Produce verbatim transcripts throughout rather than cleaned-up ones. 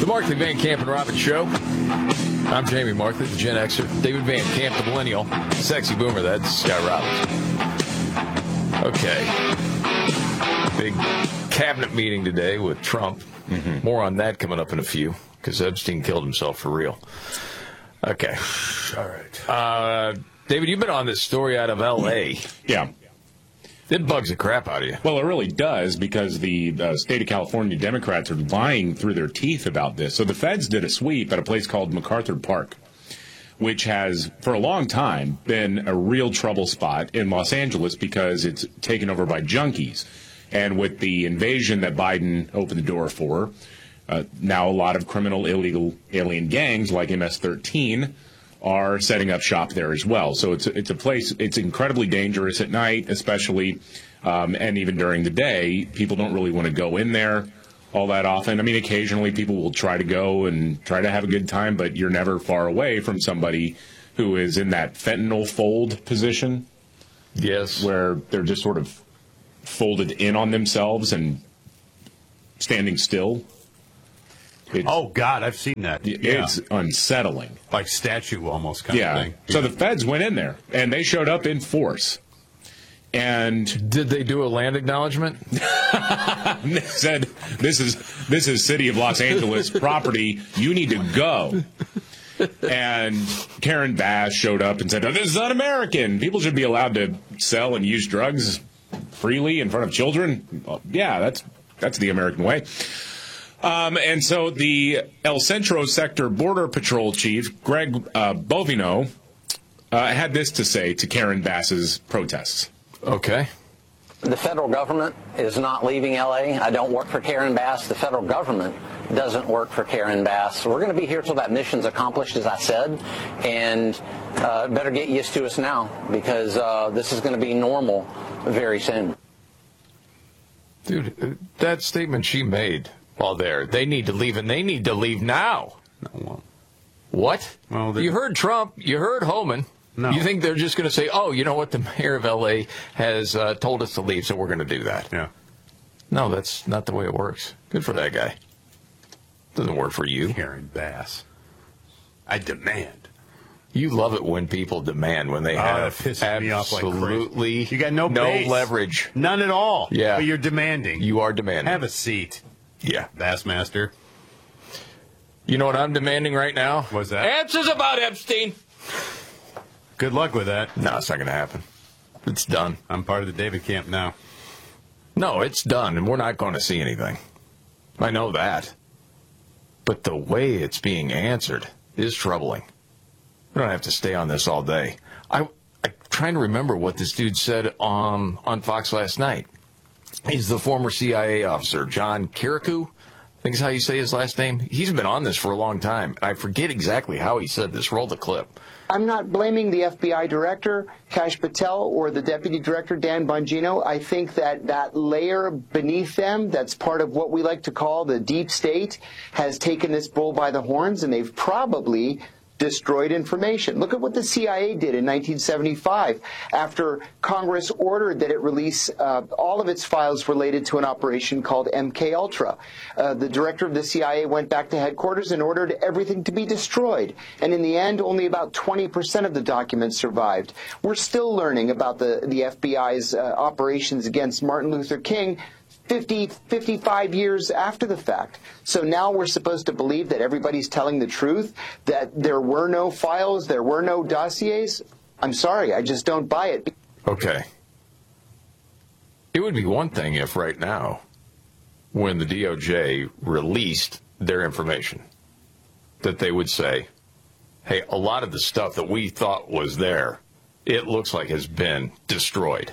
The Markley, Van Camp, and Robbins Show. I'm Jamie Markley, the Gen Xer. David Van Camp, the Millennial. Sexy Boomer, that's Scott Robbins. Okay. Big cabinet meeting today with Trump. Mm-hmm. More on that coming up in a few, because Epstein killed himself for real. Okay. All right. Uh, David, you've been on this story out of L A Yeah. It bugs the crap out of you. Well, it really does, because the uh, state of California Democrats are lying through their teeth about this. So the feds did a sweep at a place called MacArthur Park, which has, for a long time, been a real trouble spot in Los Angeles because it's taken over by junkies. And with the invasion that Biden opened the door for, uh, now a lot of criminal, illegal alien gangs like M S thirteen are setting up shop there as well. So it's a, it's a place, it's incredibly dangerous at night, especially, um, and even during the day. People don't really want to go in there all that often. I mean, occasionally people will try to go and try to have a good time, but you're never far away from somebody who is in that fentanyl fold position. Yes. Where they're just sort of folded in on themselves and standing still. It's, oh, God, I've seen that. It's yeah. unsettling. Like statue almost kind yeah. of thing. So the feds went in there, and they showed up in force. And did they do a land acknowledgement? They said, this is this is City of Los Angeles property. You need to go. And Karen Bass showed up and said, oh, this is un-American. People should be allowed to sell and use drugs freely in front of children. Well, yeah, that's that's the American way. Um, and so the El Centro Sector Border Patrol Chief, Greg uh, Bovino, uh, had this to say to Karen Bass's protests. Okay. The federal government is not leaving L A. I don't work for Karen Bass. The federal government doesn't work for Karen Bass. We're going to be here till that mission's accomplished, as I said, and uh, better get used to us now, because uh, this is going to be normal very soon. Dude, that statement she made while there, they need to leave, and they need to leave now. No, well, what? Well, you heard Trump. You heard Homan. No. You think they're just going to say, oh, you know what, the mayor of L A has uh, told us to leave, so we're going to do that. Yeah. No, that's not the way it works. Good for that guy. Doesn't work for you. Karen Bass. I demand. You love it when people demand, when they oh, have that pisses me off like crazy. Absolutely you got no, no base. leverage. None at all. Yeah. But you're demanding. You are demanding. Have a seat. Yeah. Bassmaster. You know what I'm demanding right now? What's that? Answers about Epstein. Good luck with that. No, it's not going to happen. It's done. I'm part of the David camp now. No, it's done, and we're not going to see anything. I know that. But the way it's being answered is troubling. We don't have to stay on this all day. I, I'm trying to remember what this dude said um, on Fox last night. He's the former C I A officer, John Kirikou, I think is how you say his last name. He's been on this for a long time. I forget exactly how he said this. Roll the clip. I'm not blaming the F B I director, Kash Patel, or the deputy director, Dan Bongino. I think that that layer beneath them, that's part of what we like to call the deep state, has taken this bull by the horns, and they've probably destroyed information. Look at what the C I A did in nineteen seventy-five after Congress ordered that it release uh, all of its files related to an operation called M K Ultra. Uh, the director of the C I A went back to headquarters and ordered everything to be destroyed. And in the end, only about twenty percent of the documents survived. We're still learning about the, the F B I's uh, operations against Martin Luther King fifty, fifty-five years after the fact. So now we're supposed to believe that everybody's telling the truth, that there were no files, there were no dossiers? I'm sorry, I just don't buy it. Okay. It would be one thing if right now, when the D O J released their information, that they would say, hey, a lot of the stuff that we thought was there, it looks like has been destroyed.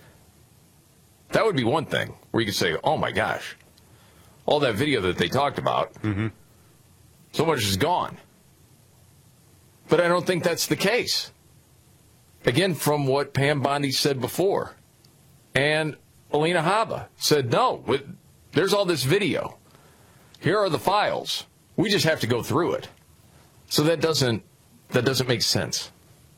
That would be one thing where you could say, oh, my gosh, all that video that they talked about, mm-hmm. so much is gone. But I don't think that's the case. Again, from what Pam Bondi said before, and Alina Habba said, no, there's all this video. Here are the files. We just have to go through it. So that doesn't that doesn't make sense.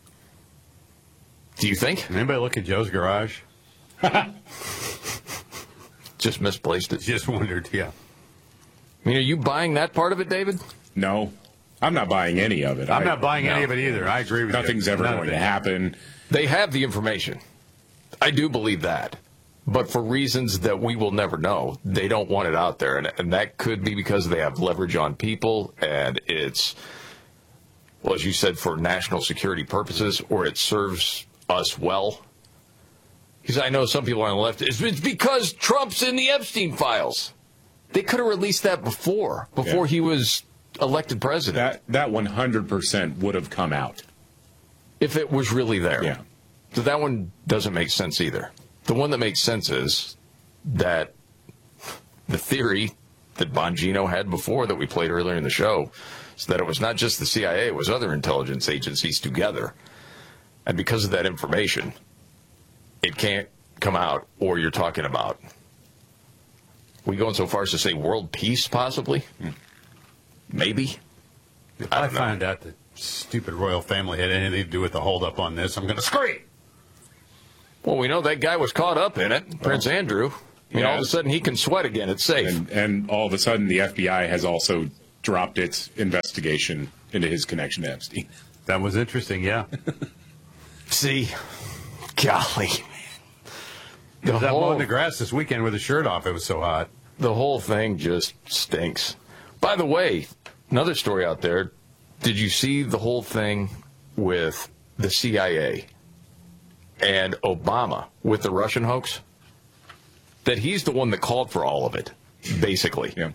Do you think? Anybody look at Joe's garage? Just misplaced it. Just wondered, yeah. I mean, are you buying that part of it, David? No, I'm not buying any of it. I'm I, not buying no. any of it either. I agree with Nothing's you. ever None going of to it. happen. They have the information. I do believe that. But for reasons that we will never know, they don't want it out there. And, and that could be because they have leverage on people, and it's, well, as you said, for national security purposes, or it serves us well. Because I know some people on the left, it's, it's because Trump's in the Epstein files. They could have released that before, before Yeah. he was elected president. That that one hundred percent would have come out. If it was really there. Yeah. So that one doesn't make sense either. The one that makes sense is that the theory that Bongino had before that we played earlier in the show is that it was not just the C I A, it was other intelligence agencies together. And because of that information, it can't come out, or you're talking about, we going so far as to say world peace, possibly? Maybe? If I, I find out that stupid royal family had anything to do with the holdup on this, I'm going to scream. Well, we know that guy was caught up in it, Prince Andrew. I mean, Yeah. all of a sudden he can sweat again. It's safe. And, and all of a sudden, the F B I has also dropped its investigation into his connection to Epstein. That was interesting, yeah. See, golly, man. The I was out whole, mowing the grass this weekend with a shirt off. It was so hot. the whole thing just stinks. By the way, another story out there. Did you see the whole thing with the C I A and Obama with the Russian hoax? That he's the one that called for all of it, basically. Yeah.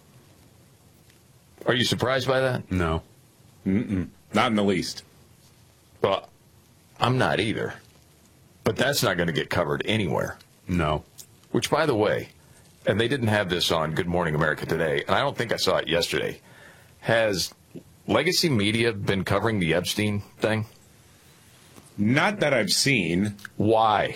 Are you surprised by that? No. Mm-mm. Not in the least. Well, I'm not either. But that's not going to get covered anywhere. No. Which, by the way, and they didn't have this on Good Morning America today, and I don't think I saw it yesterday. Has Legacy Media been covering the Epstein thing? Not that I've seen. Why?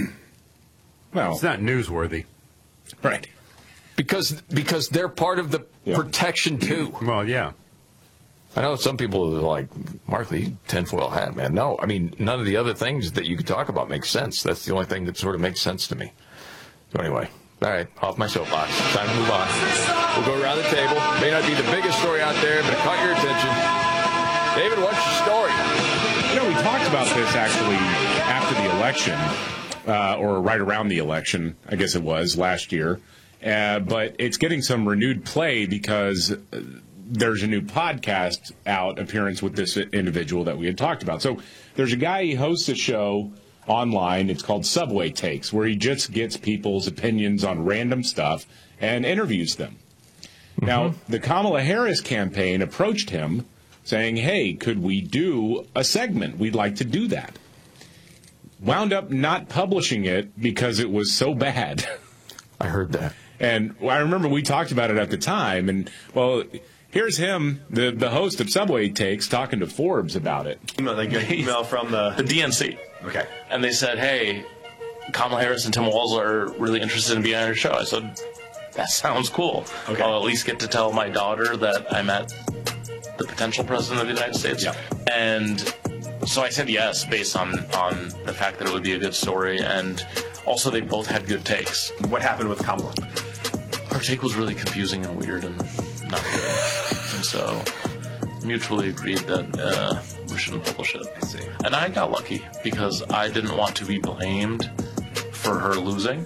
Well, It's not newsworthy. right. Because because they're part of the Yeah. protection, too. Well, yeah. I know some people are like, Mark Lee, tinfoil hat, man. No, I mean, none of the other things that you could talk about make sense. That's the only thing that sort of makes sense to me. So anyway, all right, off my soapbox. Time to move on. We'll go around the table. May not be the biggest story out there, but it caught your attention. David, what's your story? You know, we talked about this actually after the election, uh, or right around the election, I guess it was, last year. Uh, but it's getting some renewed play because uh, there's a new podcast out, appearance with this individual that we had talked about. So there's a guy, he hosts a show online. It's called Subway Takes, where he just gets people's opinions on random stuff and interviews them. Mm-hmm. Now, the Kamala Harris campaign approached him saying, hey, could we do a segment? We'd like to do that. Wound up not publishing it because it was so bad. I heard that. And I remember we talked about it at the time. And, well, here's him, the, the host of Subway Takes, talking to Forbes about it. Email, they get an email from the, the D N C. Okay. And they said, hey, Kamala Harris and Tim Walz are really interested in being on your show. I said, that sounds cool. Okay. I'll at least get to tell my daughter that I met the potential president of the United States. Yeah. And so I said yes, based on, on the fact that it would be a good story. And also, they both had good takes. What happened with Kamala? Her take was really confusing and weird and not good. And so mutually agreed that uh, we shouldn't publish it. I see. And I got lucky because I didn't want to be blamed for her losing.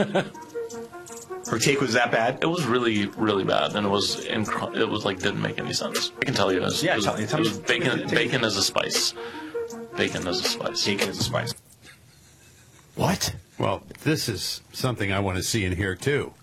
Her take was that bad? It was really, really bad, and it was inc- it was like didn't make any sense. I can tell you, it was, Yeah, it was, tell me- tell it me- was bacon. Bacon as a spice. Bacon as a spice. Bacon is a spice. What? Well, this is something I want to see and hear, too.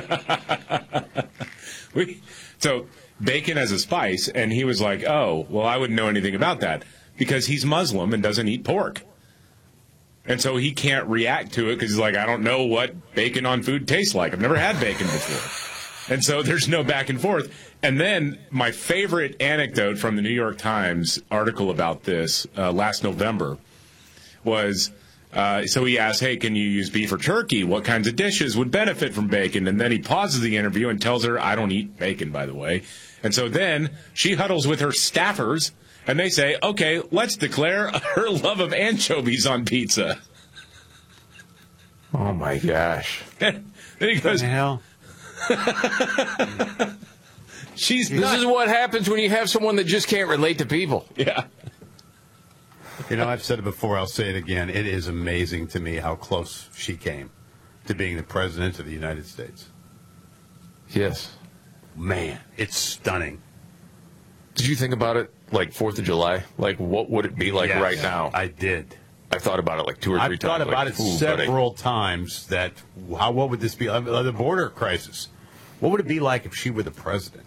We, so bacon as a spice, and he was like, oh, well, I wouldn't know anything about that because he's Muslim and doesn't eat pork. And so he can't react to it because he's like, I don't know what bacon on food tastes like. I've never had bacon before. And so there's no back and forth. And then my favorite anecdote from the New York Times article about this uh, last November was, uh, so he asked, hey, can you use beef or turkey? What kinds of dishes would benefit from bacon? And then he pauses the interview and tells her, I don't eat bacon, by the way. And so then she huddles with her staffers, and they say, okay, let's declare her love of anchovies on pizza. Oh, my gosh. Then he goes, The hell? She's This not. is what happens when you have someone that just can't relate to people. Yeah. You know, I've said it before. I'll say it again. It is amazing to me how close she came to being the president of the United States. Yes. Man, it's stunning. Did you think about it like fourth of July? Like, what would it be like Yes, right now? I did. I thought about it like two or three I've times. thought about like, it ooh, several buddy. times. That how what would this be? Uh, the border crisis. What would it be like if she were the president?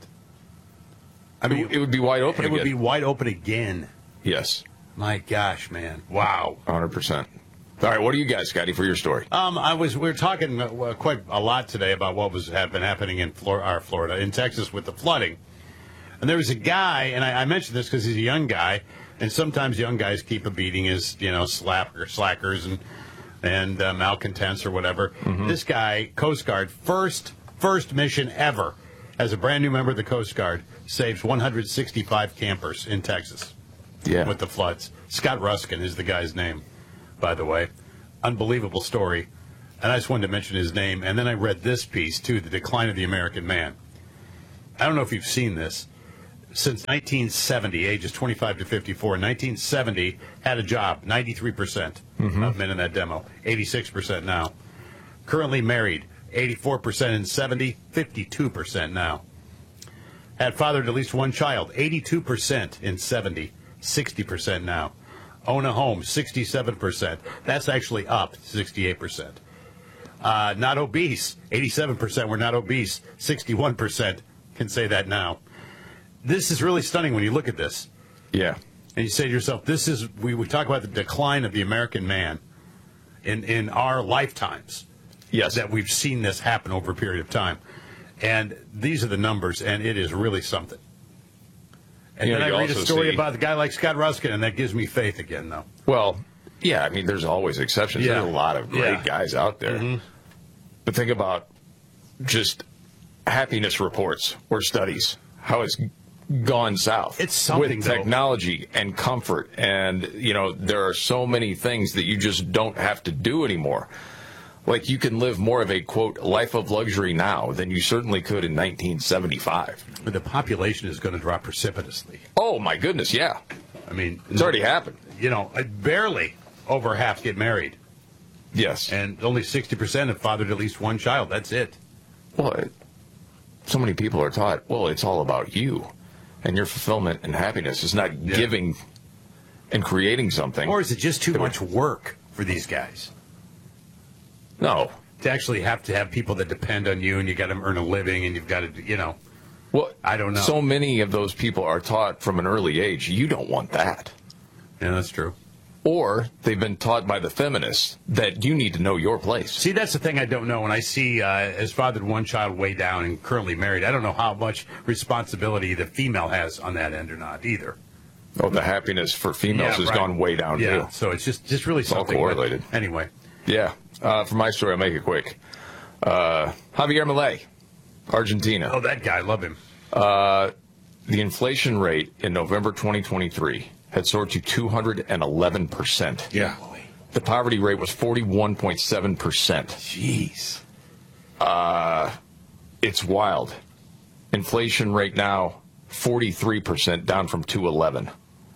I mean, It would be wide open It would be again. wide open again. Yes, My gosh, man! Wow. one hundred percent. All right, what do you guys, Scotty, for your story? Um, I was we were talking uh, quite a lot today about what was have been happening in Flor- our Florida, in Texas, with the flooding. And there was a guy, and I, I mentioned this because he's a young guy, and sometimes young guys keep a beating as you know slacker, slackers and and uh, malcontents or whatever. Mm-hmm. This guy, Coast Guard, first first mission ever as a brand new member of the Coast Guard, saves one hundred sixty-five campers in Texas. Yeah. With the floods. Scott Ruskin is the guy's name, by the way. Unbelievable story. And I just wanted to mention his name. And then I read this piece, too, The Decline of the American Man. I don't know if you've seen this. Since nineteen seventy, ages twenty-five to fifty-four, nineteen seventy, had a job, ninety-three percent Mm-hmm. of men in that demo, eighty-six percent now. Currently married, eighty-four percent in seventy, fifty-two percent now. Had fathered at least one child, eighty-two percent in seventy, sixty percent now. Own a home, sixty-seven percent. That's actually up, sixty-eight percent. Uh, not obese, eighty-seven percent were not obese, sixty-one percent can say that now. This is really stunning when you look at this. Yeah. And you say to yourself, this is, we, we talk about the decline of the American man in, in our lifetimes. Yes. That we've seen this happen over a period of time. And these are the numbers, and it is really something. And You know, then you I read a also story see- about the guy like Scott Ruskin, and that gives me faith again, though. Well, yeah, I mean, there's always exceptions. Yeah. There's a lot of great Yeah. guys out there. Mm-hmm. But think about just happiness reports or studies, how it's gone south. It's something, with though. technology and comfort. And, you know, there are so many things that you just don't have to do anymore. Like, you can live more of a, quote, life of luxury now than you certainly could in nineteen seventy-five. But the population is going to drop precipitously. Oh, my goodness, yeah. I mean, It's already happened. You know, barely over half get married, Yes. and only sixty percent have fathered at least one child. That's it. Well, it, so many people are taught, well, it's all about you and your fulfillment and happiness. It's not Yeah. giving and creating something. Or is it just too That much would- work for these guys? No. To actually have to have people that depend on you, and you got to earn a living, and you've got to, you know. Well, I don't know. So many of those people are taught from an early age, you don't want that. Yeah, that's true. Or they've been taught by the feminists that you need to know your place. See, that's the thing I don't know. When I see uh, has fathered one child way down and currently married, I don't know how much responsibility the female has on that end or not either. Oh, the happiness for females Yeah, has right. gone way down, Yeah, too. so it's just just really all something. correlated. But anyway, Yeah. Uh, for my story, I'll make it quick. Uh, Javier Milei, Argentina. oh, that guy, I love him. Uh, the inflation rate in November twenty twenty-three had soared to two hundred eleven percent. Yeah. The poverty rate was forty-one point seven percent. Jeez. Uh, it's wild. Inflation rate now, forty-three percent, down from two eleven.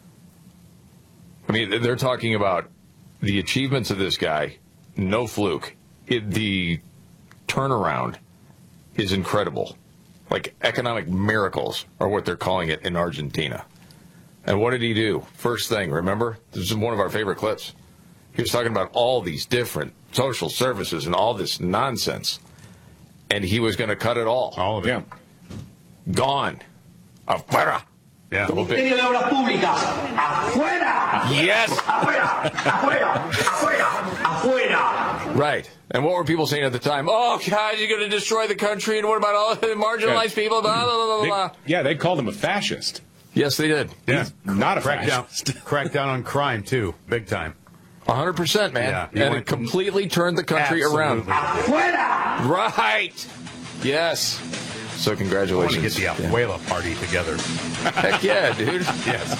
I mean, they're talking about the achievements of this guy, no fluke. It, the turnaround is incredible. Like, economic miracles are what they're calling it in Argentina. And what did he do? First thing, remember? This is one of our favorite clips. He was talking about all these different social services and all this nonsense. And he was going to cut it all. All of it. Yeah. Gone. Afuera. Yeah. Little bit. Ministerio de Obras Públicas, afuera, Yes. afuera, afuera, afuera, afuera. Right. And what were people saying at the time? Oh, God, you're going to destroy the country. And what about all the marginalized Yeah. people? Blah, blah, blah, blah, They, blah. yeah, they called him a fascist. Yes, they did. Yeah. Not a Crack down, fascist. crack down on crime, too, big time. one hundred percent, man. Yeah, he And went- it completely turned the country Absolutely. around. Afuera. Right. Yes. So I want congratulations. to get the Abuela party together. Heck yeah, dude. Yes.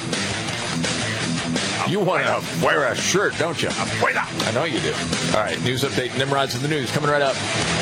You want to wear a shirt, don't you? I know you do. All right, news update. Nimrod's in the news coming right up.